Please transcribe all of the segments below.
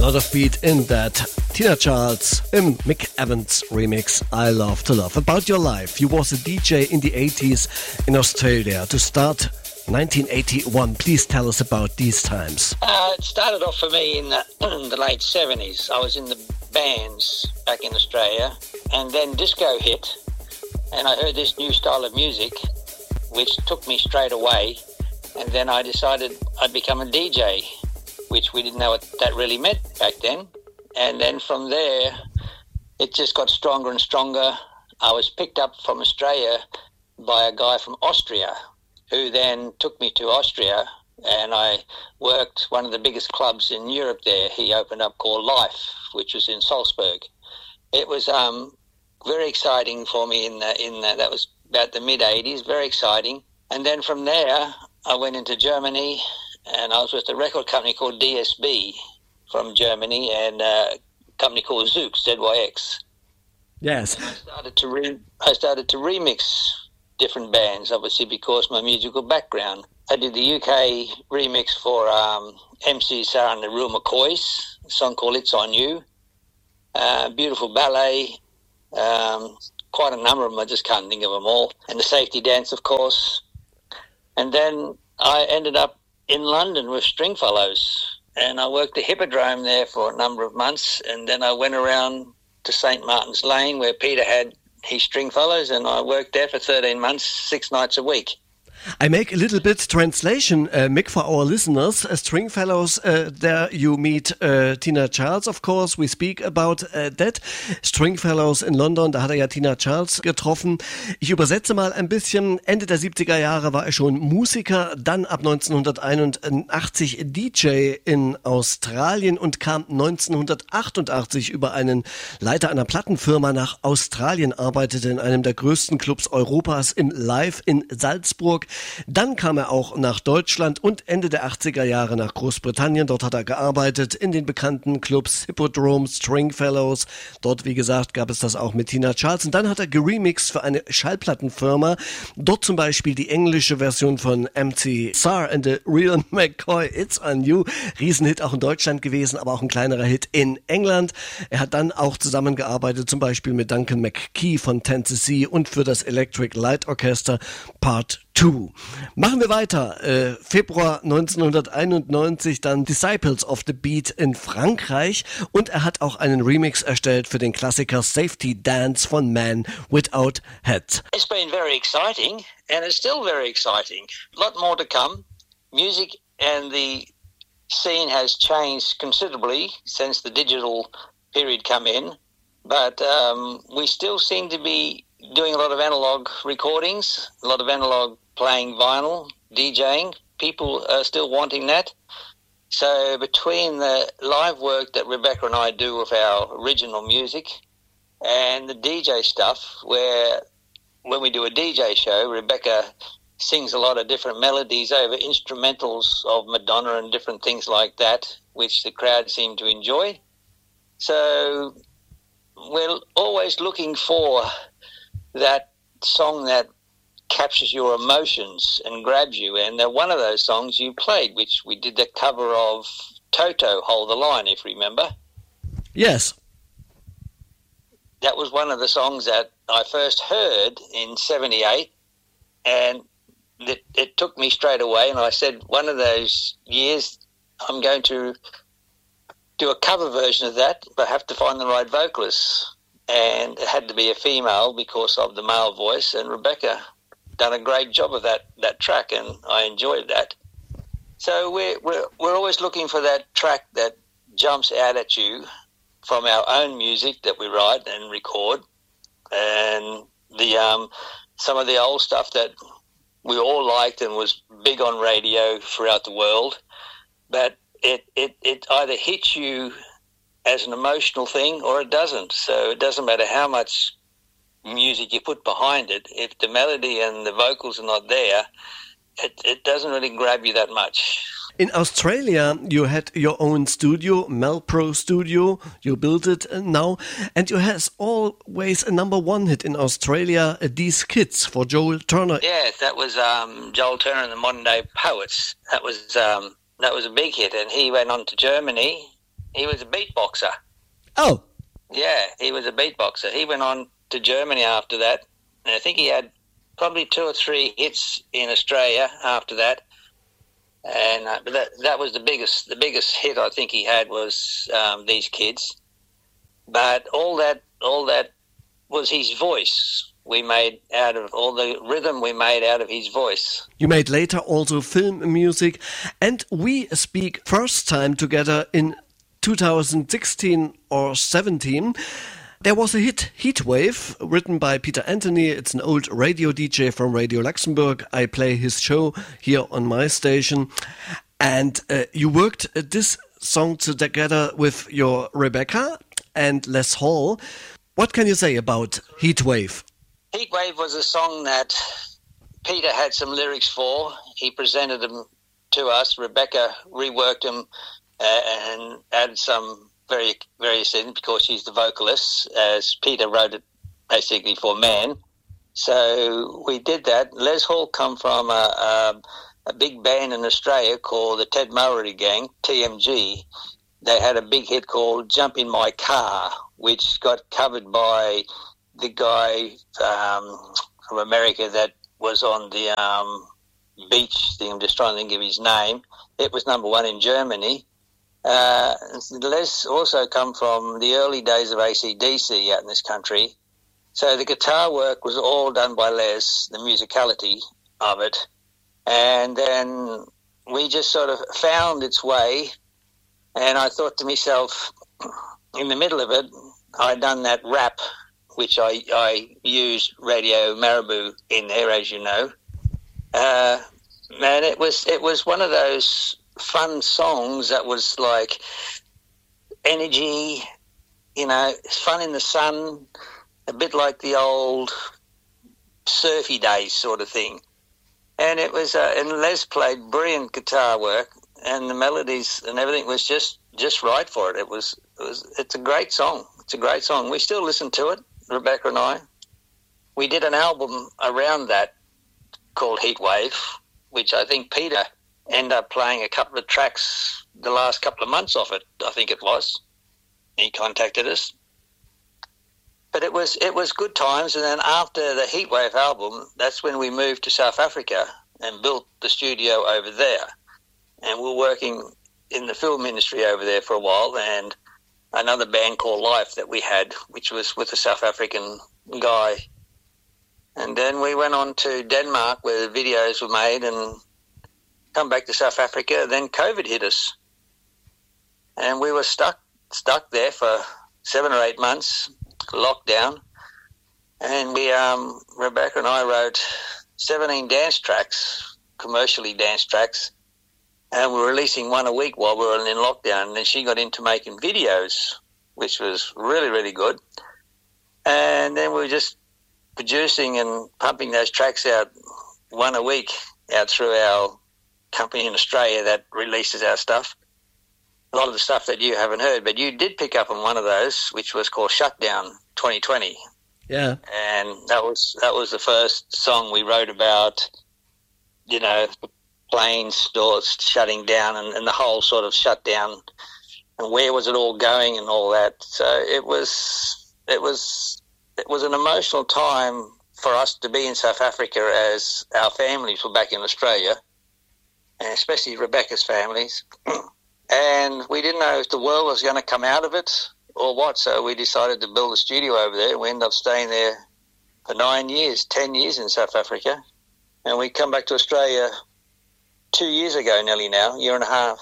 lot of beat in that. Tina Charles im Mick Evans Remix I Love to Love. About your life, you was a DJ in the 80s in Australia to start 1981. Please tell us about these times. It started off for me in the late 70s. I was in the bands back in Australia, and then disco hit, and I heard this new style of music which took me straight away, and then I decided I'd become a DJ, which we didn't know what that really meant back then. And then from there, it just got stronger and stronger. I was picked up from Australia by a guy from Austria, who then took me to Austria, and I worked one of the biggest clubs in Europe there. He opened up called Life, which was in Salzburg. It was very exciting for me that was about the mid-'80s, very exciting. And then from there, I went into Germany, and I was with a record company called DSB from Germany, and a company called Zooks, ZYX. Yes. And I started to remix different bands, obviously, because my musical background. I did the UK remix for MC Sarah and the Real McCoys, a song called It's On You. Beautiful ballet, quite a number of them, I just can't think of them all. And the Safety Dance, of course. And then I ended up in London with Stringfellows, and I worked the Hippodrome there for a number of months, and then I went around to St Martin's Lane where Peter had his Stringfellows, and I worked there for 13 months, 6 nights a week. I make a little bit translation, Mick, for our listeners. Stringfellows, there you meet Tina Charles, of course. We speak about that. Stringfellows in London, da hat ja Tina Charles getroffen. Ich übersetze mal ein bisschen. Ende der 70er Jahre war er schon Musiker, dann ab 1981 DJ in Australien und kam 1988 über einen Leiter einer Plattenfirma nach Australien, arbeitete in einem der größten Clubs Europas im Live in Salzburg. Dann kam er auch nach Deutschland und Ende der 80er Jahre nach Großbritannien. Dort hat er gearbeitet in den bekannten Clubs Hippodrome, Stringfellows. Dort, wie gesagt, gab es das auch mit Tina Charles. Und dann hat er geremixed für eine Schallplattenfirma. Dort zum Beispiel die englische Version von MC Sarah and the Real McCoy, It's On You. Riesenhit auch in Deutschland gewesen, aber auch ein kleinerer Hit in England. Er hat dann auch zusammengearbeitet, zum Beispiel mit Duncan McKee von Tennessee und für das Electric Light Orchestra Part 2. Machen wir weiter. Februar 1991 dann Disciples of the Beat in Frankreich, und er hat auch einen Remix erstellt für den Klassiker Safety Dance von Man Without Head. It's been very exciting, and it's still very exciting. A lot more to come. Music and the scene has changed considerably since the digital period come in, but we still seem to be doing a lot of analog recordings, a lot of analog playing vinyl, DJing. People are still wanting that. So between the live work that Rebecca and I do with our original music and the DJ stuff, where when we do a DJ show, Rebecca sings a lot of different melodies over instrumentals of Madonna and different things like that, which the crowd seem to enjoy. So we're always looking for that song that captures your emotions and grabs you, and one of those songs you played, which we did the cover of Toto, Hold the Line, if you remember. Yes. That was one of the songs that I first heard in 78, and it took me straight away, and I said one of those years I'm going to do a cover version of that, but I have to find the right vocalist. And it had to be a female because of the male voice, and Rebecca done a great job of that track, and I enjoyed that. So we're always looking for that track that jumps out at you from our own music that we write and record, and the some of the old stuff that we all liked and was big on radio throughout the world, but it either hits you as an emotional thing or it doesn't. So it doesn't matter how much music you put behind it. If the melody and the vocals are not there, it doesn't really grab you that much. In Australia, you had your own studio, Melpro Studio. You built it now, and you has always a #1 hit in Australia, These Kids, for Joel Turner. Yeah, that was Joel Turner and the Modern Day Poets. That was a big hit, and he went on to Germany He was a beatboxer. Oh. Yeah, he was a beatboxer. He went on to Germany after that, and I think he had probably 2 or 3 hits in Australia after that. And but that was the biggest hit I think he had was These Kids. But all that was his voice. We made out of all the rhythm we made out of his voice. You made later also film music, and we speak first time together in 2016 or 17. There was a hit, Heatwave, written by Peter Anthony. It's an old radio DJ from Radio Luxembourg. I play his show here on my station. And you worked this song together with your Rebecca and Les Hall. What can you say about Heatwave? Heatwave was a song that Peter had some lyrics for. He presented them to us. Rebecca reworked them and added some various in because she's the vocalist, as Peter wrote it basically for Man. So we did that. Les Hall come from a big band in Australia called the Ted Murray Gang, TMG. They had a big hit called Jump in My Car, which got covered by the guy from America that was on the beach thing. I'm just trying to think of his name. It was number 1 in Germany. Les also come from the early days of AC/DC out in this country. So the guitar work was all done by Les, the musicality of it. And then we just sort of found its way. And I thought to myself, in the middle of it, I'd done that rap, which I used Radio Marabou in there, as you know. And it was one of those fun songs that was like energy, fun in the sun, a bit like the old surfy days sort of thing. And it was, and Les played brilliant guitar work, and the melodies and everything was just right for it. It's a great song. It's a great song. We still listen to it, Rebecca and I. We did an album around that called Heatwave, which I think Peter ended up playing a couple of tracks the last couple of months of it, I think it was. He contacted us. But it was good times, and then after the Heatwave album, that's when we moved to South Africa and built the studio over there. And we were working in the film industry over there for a while, and another band called Life that we had, which was with a South African guy. And then we went on to Denmark where the videos were made and come back to South Africa. Then COVID hit us. And we were stuck there for 7 or 8 months, lockdown. And we, Rebecca and I wrote 17 dance tracks, commercially dance tracks. And we were releasing one a week while we were in lockdown. And then she got into making videos, which was really, really good. And then we were just producing and pumping those tracks out one a week out through our company in Australia that releases our stuff. A lot of the stuff that you haven't heard, but you did pick up on one of those, which was called Shutdown 2020. Yeah. And that was the first song we wrote about, planes, stores shutting down and the whole sort of shutdown and where was it all going and all that. So it was an emotional time for us to be in South Africa as our families were back in Australia, and especially Rebecca's families. And we didn't know if the world was going to come out of it or what, so we decided to build a studio over there. We ended up staying there for 10 years in South Africa. And we come back to Australia 2 years ago nearly now, 1.5 years.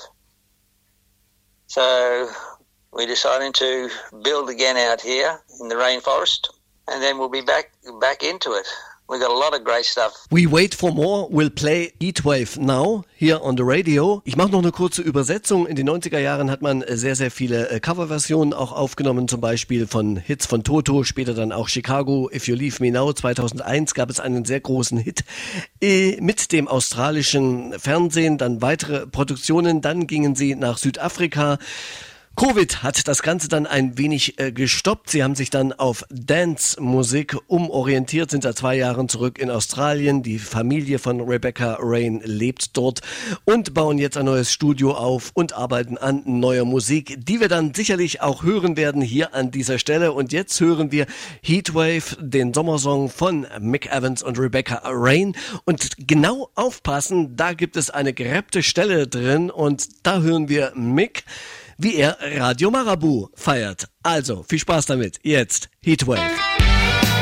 So we decided to build again out here in the rainforest, and then we'll be back into it. We got a lot of great stuff. We wait for more. We'll play Heatwave now here on the radio. Ich mache noch eine kurze Übersetzung. In den 90er Jahren hat man sehr, sehr viele Coverversionen auch aufgenommen, zum Beispiel von Hits von Toto, später dann auch Chicago, If You Leave Me Now. 2001 gab es einen sehr großen Hit mit dem australischen Fernsehen, dann weitere Produktionen. Dann gingen sie nach Südafrika, Covid hat das Ganze dann ein wenig gestoppt. Sie haben sich dann auf Dance-Musik umorientiert, sind seit 2 Jahren zurück in Australien. Die Familie von Rebecca Rain lebt dort und bauen jetzt ein neues Studio auf und arbeiten an neuer Musik, die wir dann sicherlich auch hören werden hier an dieser Stelle. Und jetzt hören wir Heatwave, den Sommersong von Mick Evans und Rebecca Rain. Und genau aufpassen, da gibt es eine gerappte Stelle drin und da hören wir Mick, wie er Radio Marabu feiert. Also, viel Spaß damit. Jetzt Heatwave.